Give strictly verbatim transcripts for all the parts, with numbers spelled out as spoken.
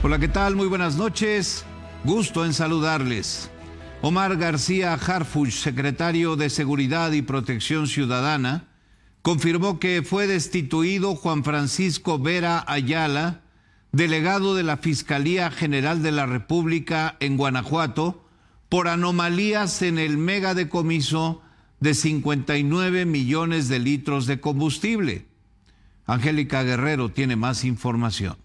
Hola, ¿qué tal? Muy buenas noches. Gusto en saludarles. Omar García Harfuch, secretario de Seguridad y Protección Ciudadana, confirmó que fue destituido Juan Francisco Vera Ayala, delegado de la Fiscalía General de la República en Guanajuato, por anomalías en el megadecomiso de cincuenta y nueve millones de litros de combustible. Angélica Guerrero tiene más información.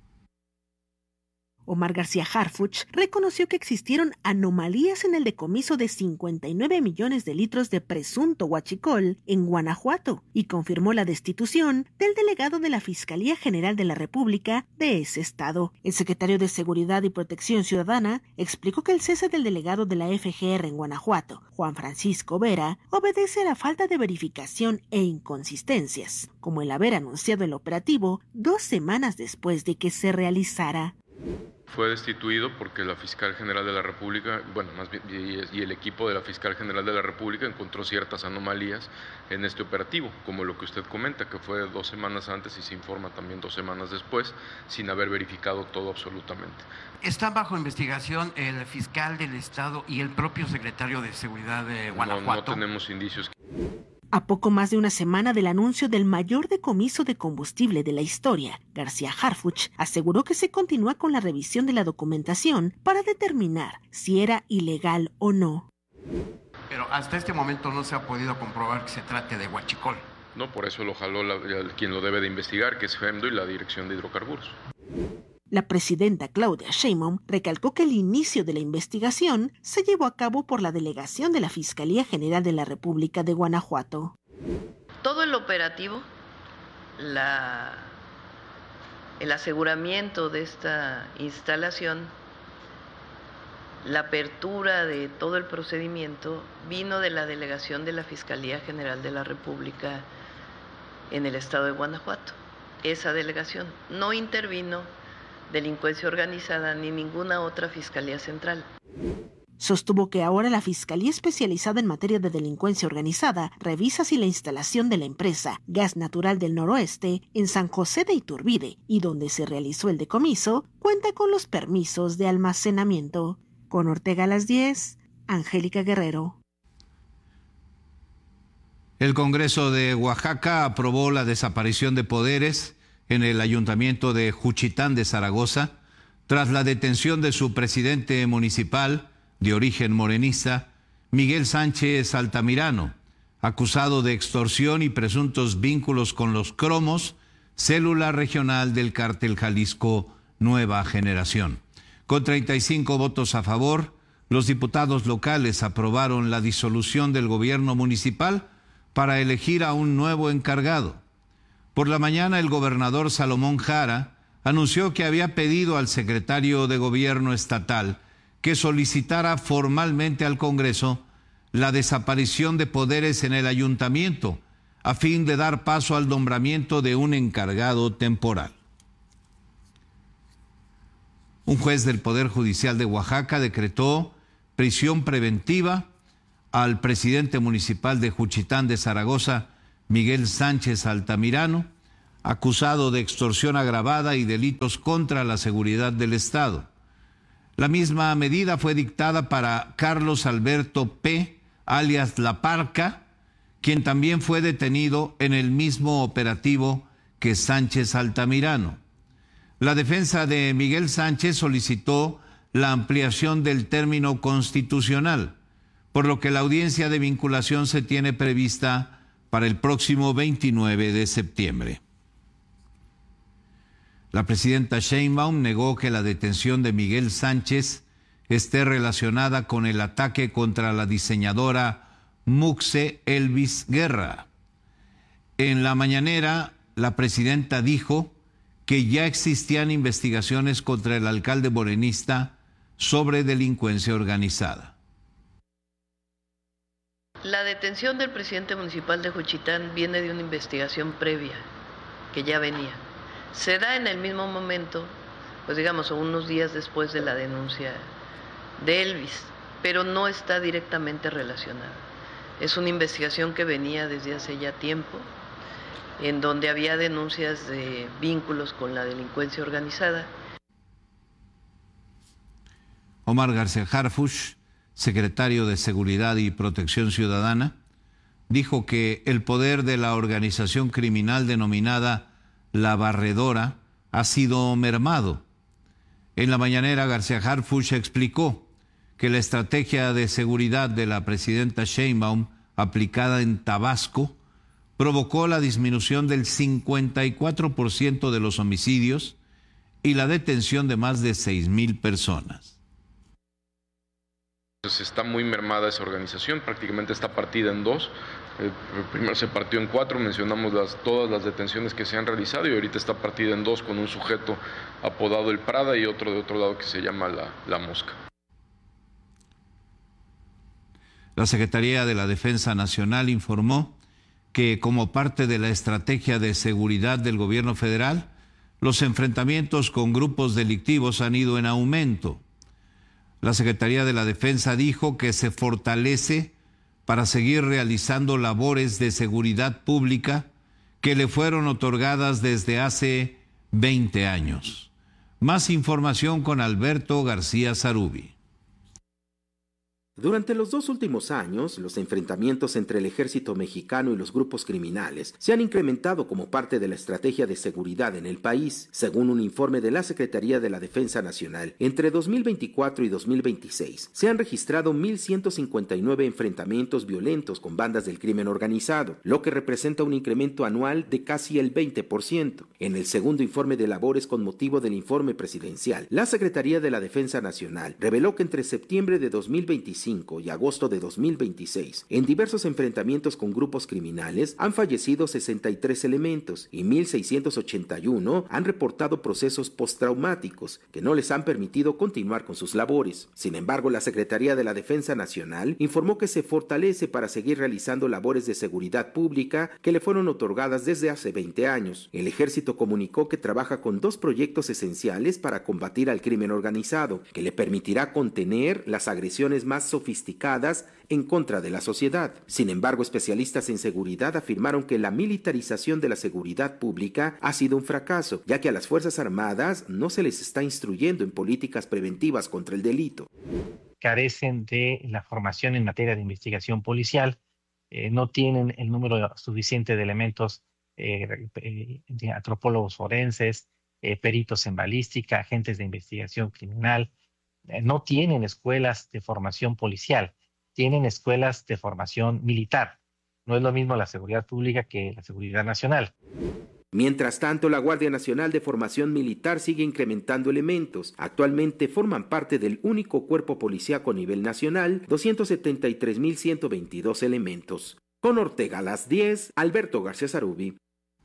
Omar García Harfuch reconoció que existieron anomalías en el decomiso de cincuenta y nueve millones de litros de presunto huachicol en Guanajuato y confirmó la destitución del delegado de la Fiscalía General de la República de ese estado. El secretario de Seguridad y Protección Ciudadana explicó que el cese del delegado de la F G R en Guanajuato, Juan Francisco Vera, obedece a la falta de verificación e inconsistencias, como el haber anunciado el operativo dos semanas después de que se realizara. Fue destituido porque la Fiscal General de la República, bueno, más bien, y, y el equipo de la Fiscal General de la República encontró ciertas anomalías en este operativo, como lo que usted comenta, que fue dos semanas antes y se informa también dos semanas después, sin haber verificado todo absolutamente. ¿Están bajo investigación el fiscal del Estado y el propio secretario de Seguridad de Guanajuato? No, no tenemos indicios. A poco más de una semana del anuncio del mayor decomiso de combustible de la historia, García Harfuch aseguró que se continúa con la revisión de la documentación para determinar si era ilegal o no. Pero hasta este momento no se ha podido comprobar que se trate de huachicol. No, por eso lo jaló la, quien lo debe de investigar, que es FEMDO y la Dirección de Hidrocarburos. La presidenta Claudia Sheinbaum recalcó que el inicio de la investigación se llevó a cabo por la delegación de la Fiscalía General de la República de Guanajuato. Todo el operativo, la, el aseguramiento de esta instalación, la apertura de todo el procedimiento vino de la delegación de la Fiscalía General de la República en el estado de Guanajuato. Esa delegación no intervino delincuencia organizada ni ninguna otra fiscalía central. Sostuvo que ahora la Fiscalía Especializada en Materia de Delincuencia Organizada revisa si la instalación de la empresa Gas Natural del Noroeste en San José de Iturbide y donde se realizó el decomiso cuenta con los permisos de almacenamiento. Con Ortega a las diez, Angélica Guerrero. El Congreso de Oaxaca aprobó la desaparición de poderes en el Ayuntamiento de Juchitán de Zaragoza, tras la detención de su presidente municipal, de origen morenista, Miguel Sánchez Altamirano, acusado de extorsión y presuntos vínculos con los Cromos, célula regional del Cártel Jalisco Nueva Generación. Con treinta y cinco votos a favor, los diputados locales aprobaron la disolución del gobierno municipal para elegir a un nuevo encargado. Por la mañana, el gobernador Salomón Jara anunció que había pedido al secretario de Gobierno estatal que solicitara formalmente al Congreso la desaparición de poderes en el ayuntamiento, a fin de dar paso al nombramiento de un encargado temporal. Un juez del Poder Judicial de Oaxaca decretó prisión preventiva al presidente municipal de Juchitán de Zaragoza, Miguel Sánchez Altamirano, acusado de extorsión agravada y delitos contra la seguridad del Estado. La misma medida fue dictada para Carlos Alberto P., alias La Parca, quien también fue detenido en el mismo operativo que Sánchez Altamirano. La defensa de Miguel Sánchez solicitó la ampliación del término constitucional, por lo que la audiencia de vinculación se tiene prevista para el próximo veintinueve de septiembre. La presidenta Sheinbaum negó que la detención de Miguel Sánchez esté relacionada con el ataque contra la diseñadora Muxe Elvis Guerra. En la mañanera, la presidenta dijo que ya existían investigaciones contra el alcalde morenista sobre delincuencia organizada. La detención del presidente municipal de Juchitán viene de una investigación previa, que ya venía. Se da en el mismo momento, pues digamos, unos días después de la denuncia de Elvis, pero no está directamente relacionada. Es una investigación que venía desde hace ya tiempo, en donde había denuncias de vínculos con la delincuencia organizada. Omar García Harfuch, secretario de Seguridad y Protección Ciudadana, dijo que el poder de la organización criminal denominada La Barredora ha sido mermado. En la mañanera, García Harfuch explicó que la estrategia de seguridad de la presidenta Sheinbaum aplicada en Tabasco provocó la disminución del cincuenta y cuatro por ciento de los homicidios y la detención de más de seis mil personas. Pues está muy mermada esa organización, prácticamente está partida en dos. Eh, primero se partió en cuatro, mencionamos las, todas las detenciones que se han realizado y ahorita está partida en dos con un sujeto apodado El Prada y otro de otro lado que se llama La, la Mosca. La Secretaría de la Defensa Nacional informó que como parte de la estrategia de seguridad del gobierno federal, los enfrentamientos con grupos delictivos han ido en aumento. La Secretaría de la Defensa dijo que se fortalece para seguir realizando labores de seguridad pública que le fueron otorgadas desde hace veinte años. Más información con Alberto García Zarubi. Durante los dos últimos años, los enfrentamientos entre el ejército mexicano y los grupos criminales se han incrementado como parte de la estrategia de seguridad en el país. Según un informe de la Secretaría de la Defensa Nacional, entre dos mil veinticuatro y dos mil veintiséis se han registrado mil ciento cincuenta y nueve enfrentamientos violentos con bandas del crimen organizado, lo que representa un incremento anual de casi el veinte por ciento. En el segundo informe de labores con motivo del informe presidencial, la Secretaría de la Defensa Nacional reveló que entre septiembre de dos mil veinticinco y agosto de dos mil veintiséis, en diversos enfrentamientos con grupos criminales han fallecido sesenta y tres elementos y mil seiscientos ochenta y uno han reportado procesos postraumáticos que no les han permitido continuar con sus labores. Sin embargo, la Secretaría de la Defensa Nacional informó que se fortalece para seguir realizando labores de seguridad pública que le fueron otorgadas desde hace veinte años. El Ejército comunicó que trabaja con dos proyectos esenciales para combatir al crimen organizado, que le permitirá contener las agresiones más sofisticadas en contra de la sociedad. Sin embargo, especialistas en seguridad afirmaron que la militarización de la seguridad pública ha sido un fracaso, ya que a las Fuerzas Armadas no se les está instruyendo en políticas preventivas contra el delito. Carecen de la formación en materia de investigación policial, eh, no tienen el número suficiente de elementos eh, de antropólogos forenses, eh, peritos en balística, agentes de investigación criminal. No tienen escuelas de formación policial, tienen escuelas de formación militar. No es lo mismo la seguridad pública que la seguridad nacional. Mientras tanto, la Guardia Nacional de Formación Militar sigue incrementando elementos. Actualmente forman parte del único cuerpo policíaco a nivel nacional, doscientos setenta y tres mil ciento veintidós elementos. Con Ortega a las diez, Alberto García Zarubi.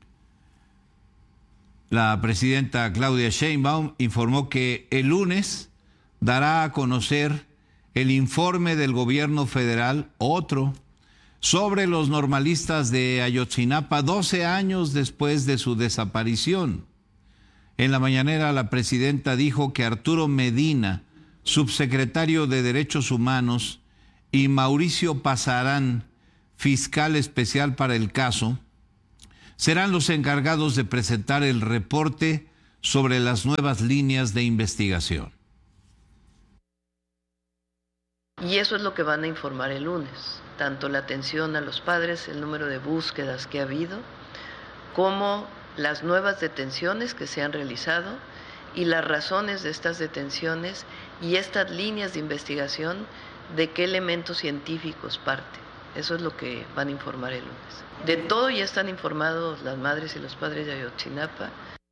La presidenta Claudia Sheinbaum informó que el lunes dará a conocer el informe del gobierno federal, otro, sobre los normalistas de Ayotzinapa doce años después de su desaparición. En la mañanera, la presidenta dijo que Arturo Medina, subsecretario de Derechos Humanos, y Mauricio Pasarán, fiscal especial para el caso, serán los encargados de presentar el reporte sobre las nuevas líneas de investigación. Y eso es lo que van a informar el lunes, tanto la atención a los padres, el número de búsquedas que ha habido, como las nuevas detenciones que se han realizado y las razones de estas detenciones y estas líneas de investigación, de qué elementos científicos parte. Eso es lo que van a informar el lunes. De todo ya están informados las madres y los padres de Ayotzinapa.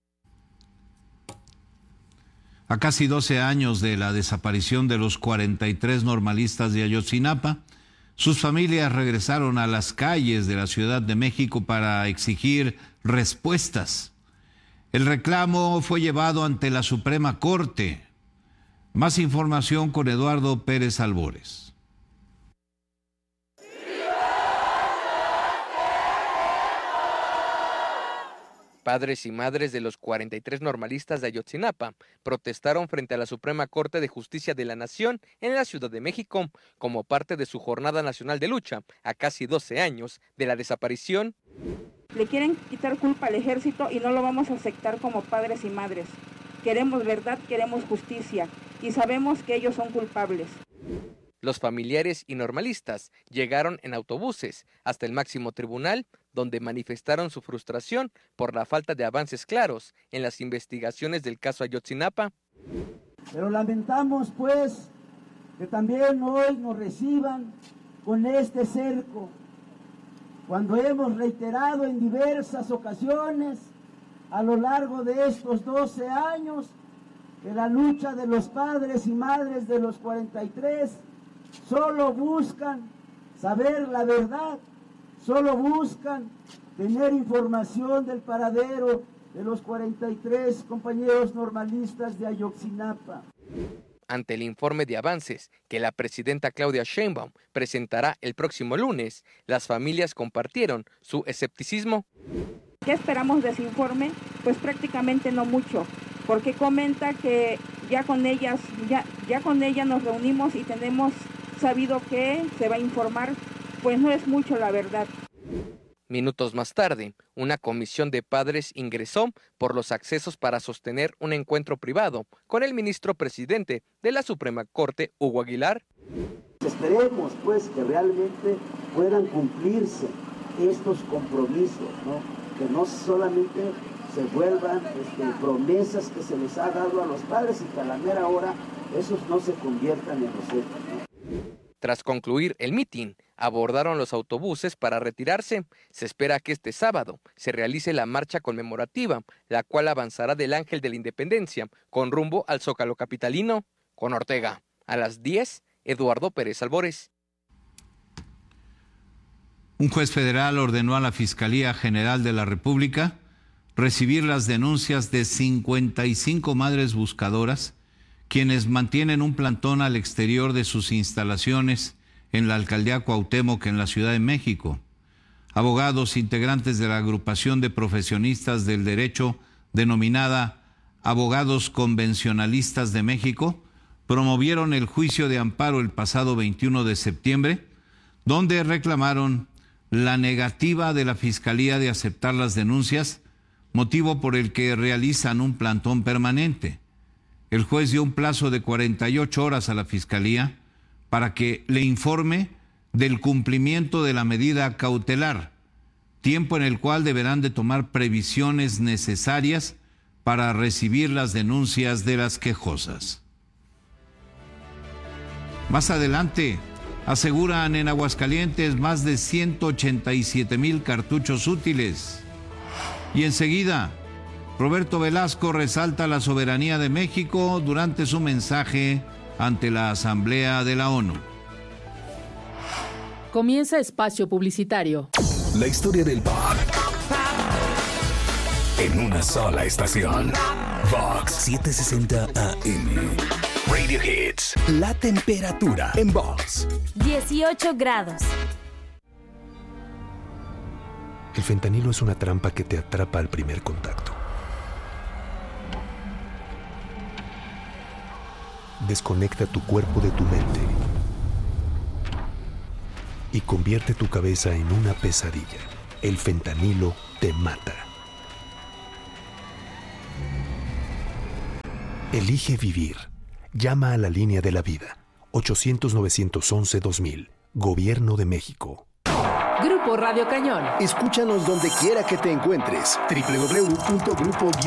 A casi doce años de la desaparición de los cuarenta y tres normalistas de Ayotzinapa, sus familias regresaron a las calles de la Ciudad de México para exigir respuestas. El reclamo fue llevado ante la Suprema Corte. Más información con Eduardo Pérez Albores. Padres y madres de los cuarenta y tres normalistas de Ayotzinapa protestaron frente a la Suprema Corte de Justicia de la Nación en la Ciudad de México como parte de su Jornada Nacional de Lucha a casi doce años de la desaparición. Le quieren quitar culpa al ejército y no lo vamos a aceptar como padres y madres. Queremos verdad, queremos justicia. y sabemos que ellos son culpables. Los familiares y normalistas llegaron en autobuses hasta el máximo tribunal, donde manifestaron su frustración por la falta de avances claros en las investigaciones del caso Ayotzinapa. Pero lamentamos, pues, que también hoy nos reciban con este cerco, cuando hemos reiterado en diversas ocasiones a lo largo de estos doce años que la lucha de los padres y madres de los cuarenta y tres solo buscan saber la verdad, solo buscan tener información del paradero de los cuarenta y tres compañeros normalistas de Ayotzinapa. Ante el informe de avances que la presidenta Claudia Sheinbaum presentará el próximo lunes, las familias compartieron su escepticismo. ¿Qué esperamos de ese informe? Pues prácticamente no mucho, porque comenta que ya con ellas, ya, ya con ella nos reunimos y tenemos sabido que se va a informar, pues no es mucho la verdad. Minutos más tarde, una comisión de padres ingresó por los accesos para sostener un encuentro privado con el ministro presidente de la Suprema Corte, Hugo Aguilar. Esperemos, pues, que realmente puedan cumplirse estos compromisos, ¿no? Que no solamente se vuelvan este, promesas que se les ha dado a los padres y que a la mera hora esos no se conviertan en los hechos, ¿no? Tras concluir el mitin, abordaron los autobuses para retirarse. Se espera que este sábado se realice la marcha conmemorativa, la cual avanzará del Ángel de la Independencia con rumbo al Zócalo capitalino. Con Ortega, a las diez, Eduardo Pérez Albores. Un juez federal ordenó a la Fiscalía General de la República recibir las denuncias de cincuenta y cinco madres buscadoras, quienes mantienen un plantón al exterior de sus instalaciones en la alcaldía Cuauhtémoc, en la Ciudad de México. Abogados integrantes de la agrupación de profesionistas del derecho denominada Abogados Convencionalistas de México promovieron el juicio de amparo el pasado veintiuno de septiembre, donde reclamaron la negativa de la Fiscalía de aceptar las denuncias, motivo por el que realizan un plantón permanente. El juez dio un plazo de cuarenta y ocho horas a la Fiscalía para que le informe del cumplimiento de la medida cautelar, tiempo en el cual deberán de tomar previsiones necesarias para recibir las denuncias de las quejosas. Más adelante, aseguran en Aguascalientes más de ciento ochenta y siete mil cartuchos útiles. Y enseguida, Roberto Velasco resalta la soberanía de México durante su mensaje ante la Asamblea de la ONU. Comienza espacio publicitario. La historia del pop en una sola estación. Vox setecientos sesenta A M. Radio Hits. La temperatura en Vox. dieciocho grados. El fentanilo es una trampa que te atrapa al primer contacto. Desconecta tu cuerpo de tu mente y convierte tu cabeza en una pesadilla. El fentanilo te mata. Elige vivir. Llama a la línea de la vida. ochocientos, novecientos once, dos mil. Gobierno de México. Grupo Radio Cañón. Escúchanos donde quiera que te encuentres. doble u doble u doble u punto grupo